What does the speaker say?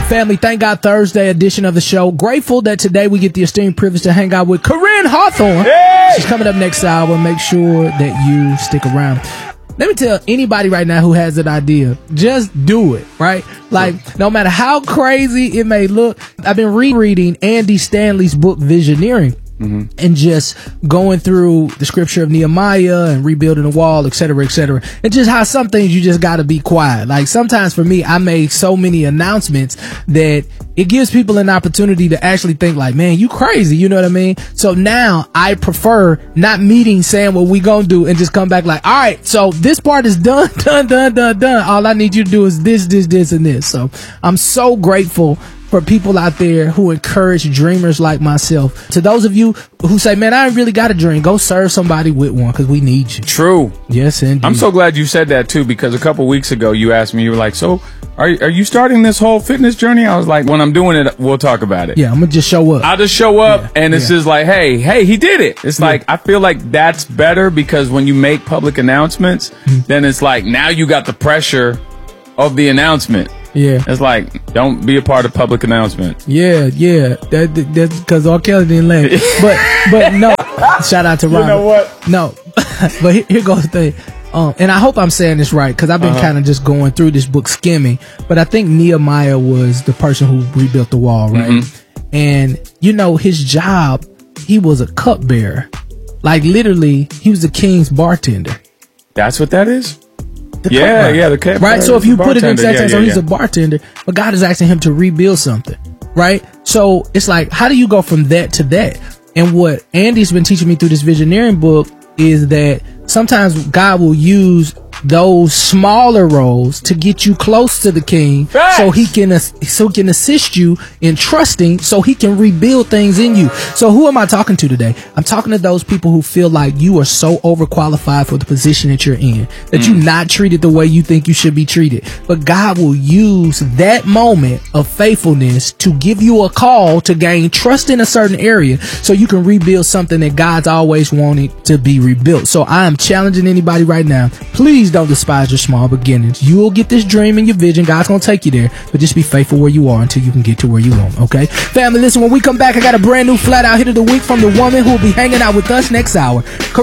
family. Thank God Thursday edition of the show. Grateful that today we get the esteemed privilege to hang out with Corinne Hawthorne. Hey! She's coming up next hour. Make sure that you stick around. Let me tell anybody right now who has an idea, just do it, right? Like, no matter how crazy it may look, I've been rereading Andy Stanley's book, Visioneering. And just going through the scripture of Nehemiah and rebuilding the wall, et cetera, and just how some things you just got to be quiet. Like sometimes for me, I made so many announcements that it gives people an opportunity to actually think like, man, you crazy. You know what I mean? So now I prefer not meeting, saying what we gonna do and just come back like, all right, so this part is done. All I need you to do is this, and this. So I'm so grateful for people out there who encourage dreamers like myself. To those of you who say, man, I ain't really got a dream, go serve somebody with one because we need you. True. Yes, indeed. I'm so glad you said that too, because a couple weeks ago you asked me, you were like, so are you starting this whole fitness journey? I was like, when I'm doing it, we'll talk about it. Yeah, I'm gonna just show up. I'll just show up and it's just like, hey, he did it. It's like, I feel like that's better because when you make public announcements, then it's like, now you got the pressure of the announcement. Yeah. It's like, don't be a part of public announcement. Yeah. That's because R. Kelly didn't let it. But no. Shout out to Robert. You know what? No. But here goes the thing. And I hope I'm saying this right because I've been kind of just going through this book skimming. But I think Nehemiah was the person who rebuilt the wall, right? And, you know, his job, he was a cupbearer. Like literally, he was the king's bartender. That's what that is? The cupbearer. Right, so if you put it in exact so he's a bartender, but God is asking him to rebuild something, right? So it's like, how do you go from that to that? And what Andy's been teaching me through this Visioneering book is that sometimes God will use those smaller roles to get you close to the king. Facts. so he can assist you in trusting, so he can rebuild things in you. So who am I talking to today? I'm talking to those people who feel like you are so overqualified for the position that you're in, that you're not treated the way you think you should be treated. But God will use that moment of faithfulness to give you a call to gain trust in a certain area so you can rebuild something that God's always wanted to be rebuilt. So I am challenging anybody right now, please don't despise your small beginnings. You will get this dream and your vision. God's gonna take you there, but just be faithful where you are until you can get to where you want. Okay, family, listen, when we come back, I got a brand new flat out hit of the week from the woman who will be hanging out with us next hour.